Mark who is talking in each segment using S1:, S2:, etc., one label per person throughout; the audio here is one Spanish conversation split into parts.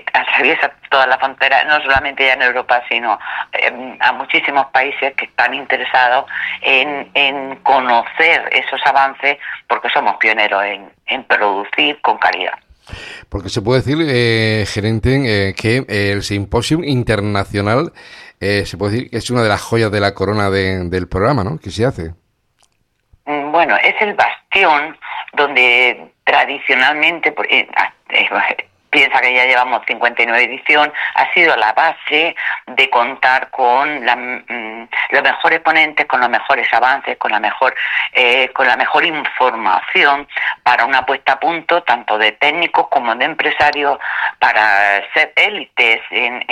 S1: atraviesa toda la frontera, no solamente ya en Europa, sino a muchísimos países que están interesados en conocer esos avances, porque somos pioneros en producir con calidad.
S2: Porque se puede decir, gerente, que el Simposium Internacional se puede decir que es una de las joyas de la corona del programa, ¿no? Que se hace.
S1: Bueno, es el bastión donde tradicionalmente, piensa que ya llevamos 59 edición, ha sido la base de contar con los mejores ponentes, con los mejores avances, con la mejor información para una puesta a punto tanto de técnicos como de empresarios para ser élites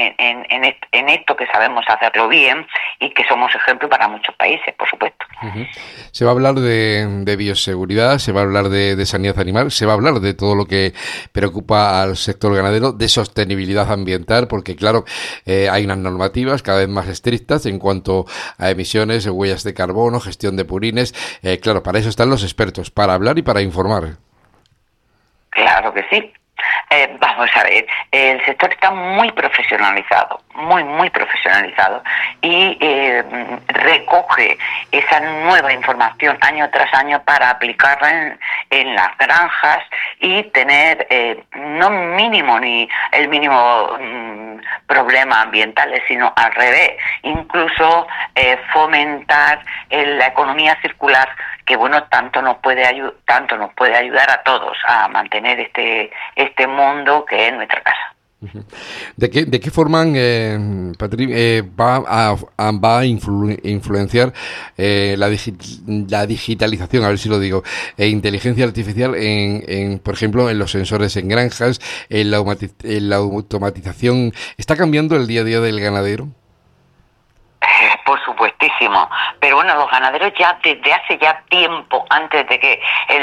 S1: en esto que sabemos hacerlo bien y que somos ejemplo para muchos países, por supuesto.
S2: Uh-huh. Se va a hablar de bioseguridad, se va a hablar de sanidad animal, se va a hablar de todo lo que preocupa al sector ganadero, de sostenibilidad ambiental, porque claro, hay unas normativas cada vez más estrictas en cuanto a emisiones, huellas de carbono, gestión de purines. Claro, para eso están los expertos, para hablar y para informar.
S1: Claro que sí. Vamos a ver, el sector está muy profesionalizado, muy profesionalizado, y recoge esa nueva información año tras año para aplicarla en las granjas y tener no mínimo ni el mínimo problemas ambientales, sino al revés, incluso fomentar la economía circular, que bueno, tanto nos puede ayudar a todos a mantener este mundo que es nuestra casa.
S2: ¿De qué forma, Patri, va a influenciar la digitalización, a ver si lo digo, inteligencia artificial por ejemplo, en los sensores en granjas, en la automatización? ¿Está cambiando el día a día del ganadero?
S1: Por supuestísimo, pero bueno, los ganaderos ya desde hace ya tiempo, antes de que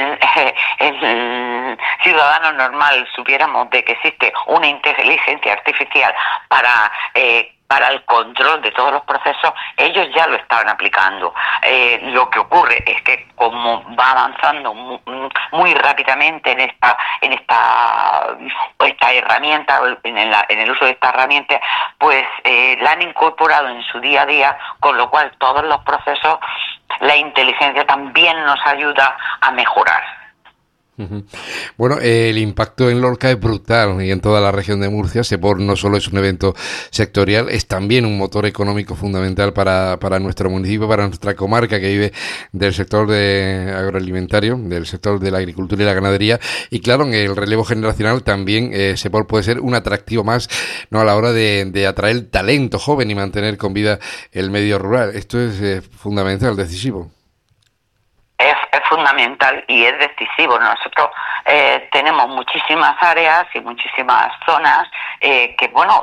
S1: el ciudadano normal supiéramos de que existe una inteligencia artificial para el control de todos los procesos, ellos ya lo estaban aplicando. Lo que ocurre es que como va avanzando muy rápidamente en esta herramienta, en el uso de esta herramienta, pues la han incorporado en su día a día, con lo cual todos los procesos, la inteligencia también nos ayuda a mejorar.
S2: Bueno, el impacto en Lorca es brutal y en toda la región de Murcia. SEPOR no solo es un evento sectorial, es también un motor económico fundamental para nuestro municipio, para nuestra comarca, que vive del sector agroalimentario, del sector de la agricultura y la ganadería. Y claro, en el relevo generacional también SEPOR puede ser un atractivo más, ¿no?, a la hora de atraer talento joven y mantener con vida el medio rural. Esto es fundamental, decisivo.
S1: Es fundamental y es decisivo. Nosotros tenemos muchísimas áreas y muchísimas zonas que, bueno,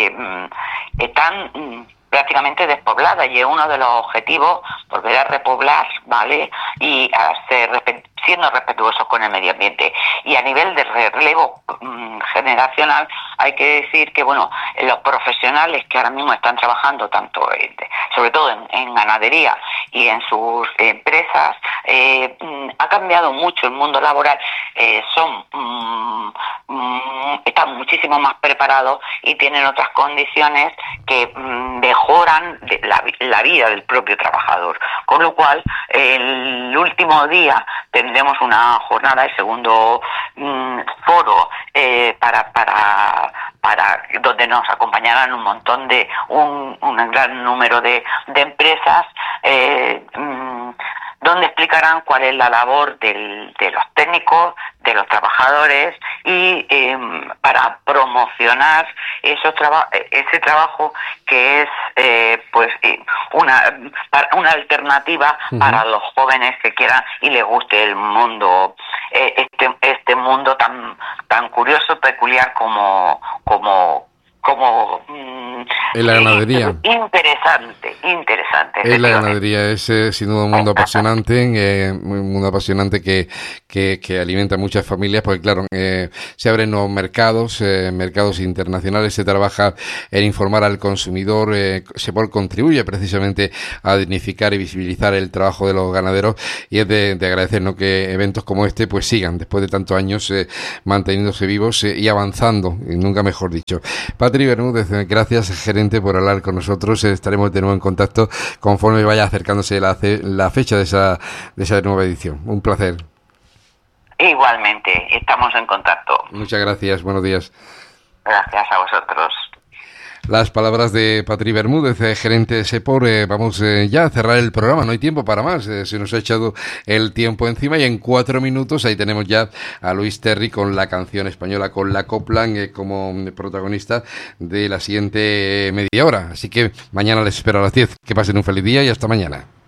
S1: están prácticamente despobladas, y es uno de los objetivos volver a repoblar, ¿vale? Y siendo respetuosos con el medio ambiente. Y a nivel de relevo generacional, hay que decir que, bueno, los profesionales que ahora mismo están trabajando tanto sobre todo en ganadería y en sus empresas, ha cambiado mucho el mundo laboral, están muchísimo más preparados y tienen otras condiciones que mejoran la vida del propio trabajador, con lo cual el último día tendremos una jornada, el segundo foro para donde nos acompañarán un montón un gran número de empresas, donde explicarán cuál es la labor de los técnicos, de los trabajadores, y para promocionar ese trabajo que es una alternativa para los jóvenes que quieran y les guste el mundo, este mundo tan curioso, peculiar como como
S2: en la ganadería.
S1: Interesante.
S2: En la ganadería es sin duda un mundo apasionante que alimenta a muchas familias, porque claro, se abren nuevos mercados, mercados internacionales, se trabaja en informar al consumidor, SEPOR contribuye precisamente a dignificar y visibilizar el trabajo de los ganaderos, y es de agradecer, ¿no?, que eventos como este pues sigan después de tantos años manteniéndose vivos y avanzando, y nunca mejor dicho. Patri Bermúdez, gracias, gerente, por hablar con nosotros. Estaremos de nuevo en contacto conforme vaya acercándose la fecha de esa nueva edición. Un placer.
S1: Igualmente, estamos en contacto.
S2: Muchas gracias, buenos días.
S1: Gracias a vosotros.
S2: Las palabras de Patri Bermúdez, gerente de SEPOR. Vamos ya a cerrar el programa, no hay tiempo para más, se nos ha echado el tiempo encima, y en 4 minutos ahí tenemos ya a Luis Terry con la canción española, con la copla como protagonista de la siguiente media hora. Así que mañana les espero a las 10. Que pasen un feliz día y hasta mañana.